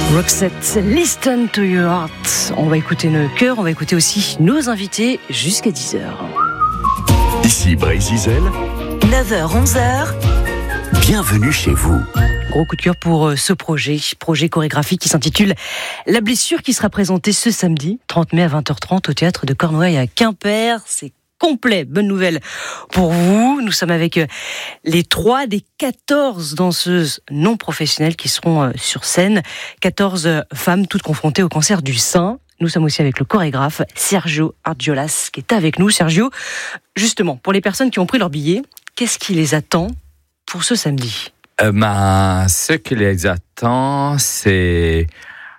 Roxette, Listen to Your Heart. On va écouter nos cœurs, on va écouter aussi nos invités jusqu'à 10h. Ici Brésil, 9h, 11h. Bienvenue chez vous. Gros coup de cœur pour ce projet chorégraphique qui s'intitule La blessure, qui sera présenté ce samedi 30 mai à 20h30 au théâtre de Cornouailles à Quimper. C'est complet, bonne nouvelle pour vous. Nous sommes avec les 3 des 14 danseuses non professionnelles qui seront sur scène. 14 femmes toutes confrontées au cancer du sein. Nous sommes aussi avec le chorégraphe Sergio Argiolas qui est avec nous. Sergio, justement, pour les personnes qui ont pris leur billet, qu'est-ce qui les attend pour ce samedi ? Ce qui les attend, c'est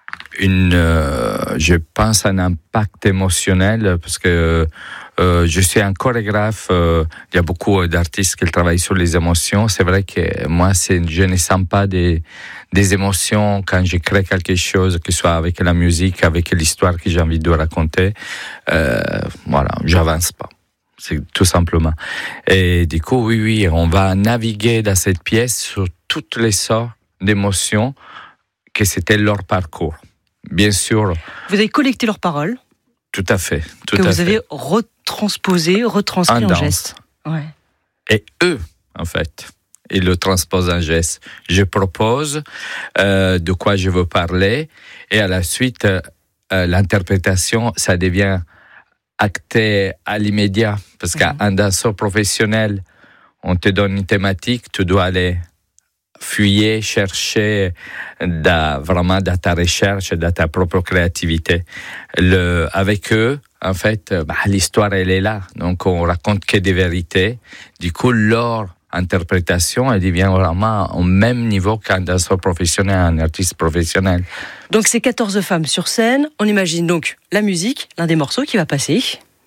je pense, un impact émotionnel, parce que je suis un chorégraphe. Il y a beaucoup d'artistes qui travaillent sur les émotions. C'est vrai que moi, je ne sens pas des émotions quand je crée quelque chose, que ce soit avec la musique, avec l'histoire que j'ai envie de raconter. Voilà, j'avance pas. C'est tout simplement. Et du coup, oui, on va naviguer dans cette pièce sur toutes les sortes d'émotions que c'était leur parcours. Bien sûr. Vous avez collecté leurs paroles. Tout à fait. Que vous avez retranscrit en geste. Ouais. Et eux, en fait, ils le transposent en geste. Je propose de quoi je veux parler, et à la suite, l'interprétation, ça devient acté à l'immédiat. Parce qu'un danseur professionnel, on te donne une thématique, tu dois aller fouiller, chercher vraiment dans ta recherche, dans ta propre créativité. Avec eux, en fait, l'histoire, elle est là. Donc, on raconte que des vérités. Du coup, leur interprétation, elle devient vraiment au même niveau qu'un danseur professionnel, un artiste professionnel. Donc, c'est 14 femmes sur scène. On imagine donc la musique, l'un des morceaux qui va passer.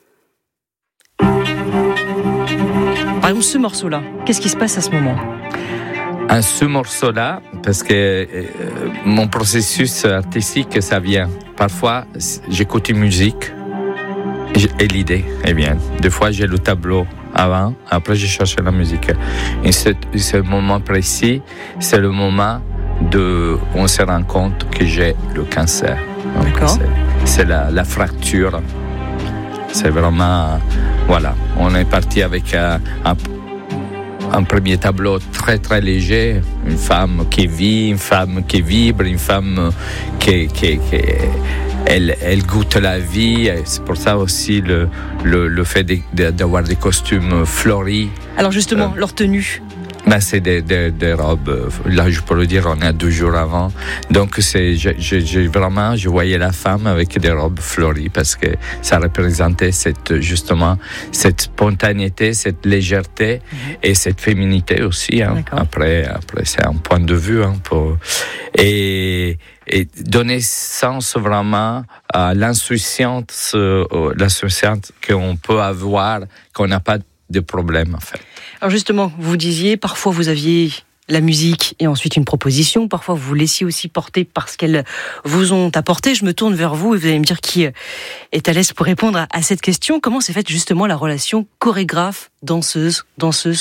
Par exemple, ce morceau-là, qu'est-ce qui se passe à ce moment ? À ce morceau-là, parce que mon processus artistique, ça vient. Parfois, j'écoute une musique et l'idée, des fois, j'ai le tableau avant, après, je cherche la musique. Et ce moment précis, c'est le moment où on se rend compte que j'ai le cancer. Donc, d'accord. C'est la fracture. C'est vraiment... Voilà, on est parti avec un premier tableau très très léger, une femme qui vit, une femme qui vibre, une femme qui elle goûte la vie. C'est pour ça aussi le fait d'avoir des costumes fleuris. Alors justement, leur tenue. C'est des robes. Là, je peux le dire, on est 2 jours avant. Donc, je voyais la femme avec des robes fleuries, parce que ça représentait cette spontanéité, cette légèreté et cette féminité aussi. Après, c'est un point de vue. Et donner sens vraiment à l'insouciance qu'on peut avoir, qu'on n'a pas de problème, en fait. Alors justement, vous disiez, parfois vous aviez la musique et ensuite une proposition, parfois vous vous laissiez aussi porter par ce qu'elles vous ont apporté. Je me tourne vers vous et vous allez me dire qui est à l'aise pour répondre à cette question. Comment s'est faite justement la relation chorégraphe-danseuse, danseuse-chorégraphe ?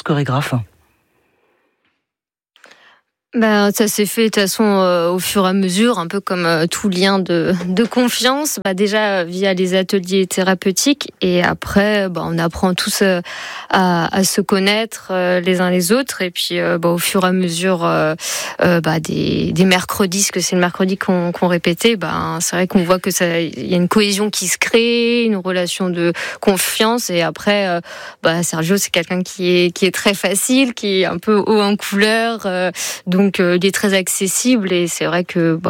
Ça s'est fait de toute façon au fur et à mesure, un peu comme tout lien de confiance. Déjà via les ateliers thérapeutiques, et après on apprend tous à se connaître les uns les autres, et puis au fur et à mesure des mercredis, parce que c'est le mercredi qu'on répétait, c'est vrai qu'on voit que il y a une cohésion qui se crée, une relation de confiance, et après Sergio, c'est quelqu'un qui est très facile, qui est un peu haut en couleur, donc il est très accessible, et c'est vrai que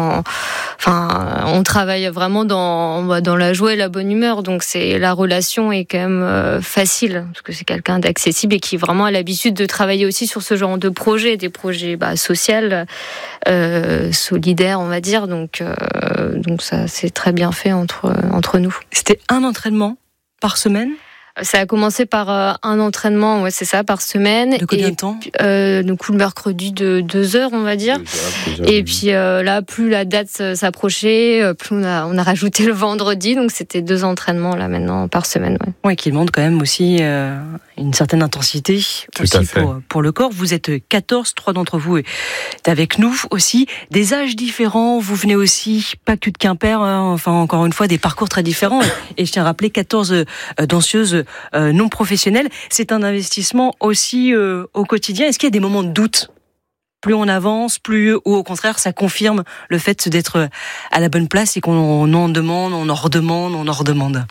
on travaille vraiment dans la joie et la bonne humeur, donc la relation est quand même facile, parce que c'est quelqu'un d'accessible et qui vraiment a l'habitude de travailler aussi sur ce genre de projets, des projets sociaux, solidaires, on va dire, donc ça c'est très bien fait entre nous. C'était un entraînement par semaine ? Ça a commencé par un entraînement, c'est ça, par semaine. De combien de temps ? Du coup, le mercredi de 2 heures, on va dire. 2 heures, et puis là, plus la date s'approchait, plus on a rajouté le vendredi. Donc c'était 2 entraînements là maintenant par semaine. Ouais, qui demande quand même aussi une certaine intensité aussi pour le corps. Vous êtes 14, 3 d'entre vous êtes avec nous aussi. Des âges différents, vous venez aussi, pas que de Quimper, enfin encore une fois, des parcours très différents. Et je tiens à rappeler 14 danseuses non professionnelles. C'est un investissement aussi au quotidien. Est-ce qu'il y a des moments de doute ? Plus on avance, plus, ou au contraire, ça confirme le fait d'être à la bonne place et qu'on en demande, on en redemande.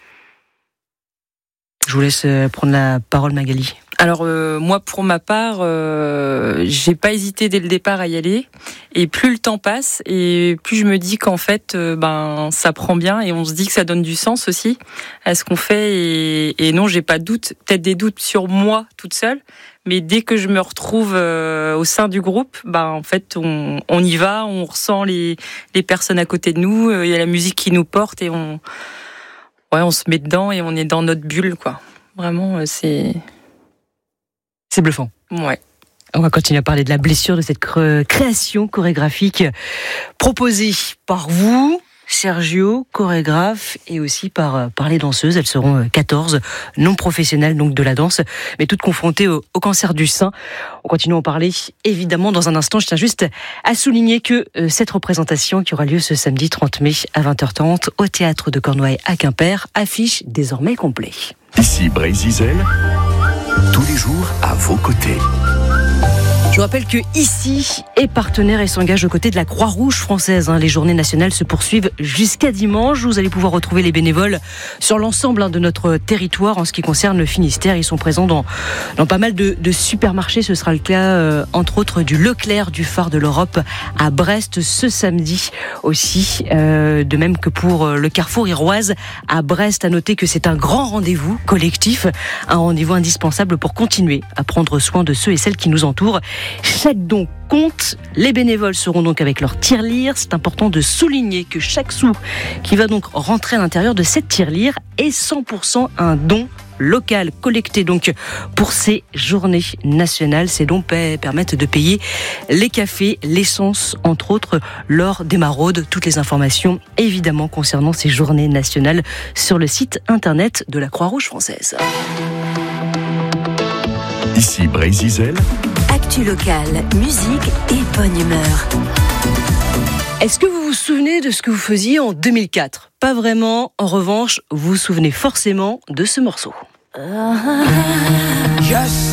Je vous laisse prendre la parole, Magali. Alors moi, pour ma part, j'ai pas hésité dès le départ à y aller. Et plus le temps passe, et plus je me dis qu'en fait, ça prend bien, et on se dit que ça donne du sens aussi à ce qu'on fait. Et non, j'ai pas de doute, peut-être des doutes sur moi toute seule, mais dès que je me retrouve au sein du groupe, en fait, on y va, on ressent les personnes à côté de nous. Il y a la musique qui nous porte, et on se met dedans et on est dans notre bulle, quoi. Vraiment, c'est bluffant. Ouais. On va continuer à parler de la blessure, de cette création chorégraphique proposée par vous, Sergio, chorégraphe, et aussi par les danseuses. Elles seront 14, non professionnelles donc de la danse, mais toutes confrontées au cancer du sein. On continue à en parler évidemment dans un instant. Je tiens juste à souligner que cette représentation qui aura lieu ce samedi 30 mai à 20h30 au Théâtre de Cornouailles à Quimper affiche désormais complet. Ici Brézizel, tous les jours à vos côtés. Je vous rappelle que ICI est partenaire et s'engage aux côtés de la Croix-Rouge française. Les journées nationales se poursuivent jusqu'à dimanche. Vous allez pouvoir retrouver les bénévoles sur l'ensemble de notre territoire. En ce qui concerne le Finistère, ils sont présents dans pas mal de supermarchés. Ce sera le cas, entre autres, du Leclerc du Phare de l'Europe à Brest ce samedi aussi. De même que pour le Carrefour Iroise à Brest. À noter que c'est un grand rendez-vous collectif, un rendez-vous indispensable pour continuer à prendre soin de ceux et celles qui nous entourent. Chaque don compte. Les bénévoles seront donc avec leur tirelire. C'est important de souligner que chaque sou qui va donc rentrer à l'intérieur de cette tirelire est 100% un don local collecté donc pour ces journées nationales. Ces dons permettent de payer les cafés, l'essence entre autres lors des maraudes. Toutes les informations évidemment concernant ces journées nationales sur le site internet de la Croix-Rouge française. Ici Brézizel. Actu locale, musique et bonne humeur. Est-ce que vous vous souvenez de ce que vous faisiez en 2004 ? Pas vraiment. En revanche, vous vous souvenez forcément de ce morceau. Yes.